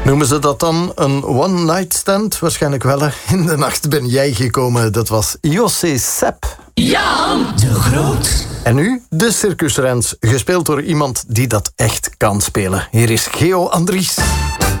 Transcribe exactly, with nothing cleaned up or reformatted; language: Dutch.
Noemen ze dat dan een one-night stand? Waarschijnlijk wel. Hè. In de nacht ben jij gekomen. Dat was José Sepp. Jan de Groot. En nu de Circus Rens, gespeeld door iemand die dat echt kan spelen. Hier is Geo Andries.